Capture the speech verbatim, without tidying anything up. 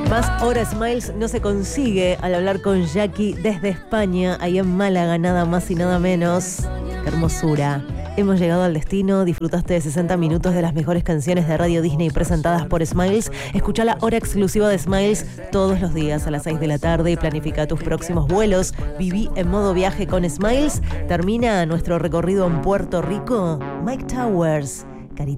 Más Hora Smiles no se consigue al hablar con Jackie desde España, ahí en Málaga, nada más y nada menos. ¡Qué hermosura! Hemos llegado al destino, disfrutaste de sesenta minutos de las mejores canciones de Radio Disney presentadas por Smiles. Escucha la hora exclusiva de Smiles todos los días a las seis de la tarde y planifica tus próximos vuelos. Viví en modo viaje con Smiles. Termina nuestro recorrido en Puerto Rico. Mike Towers.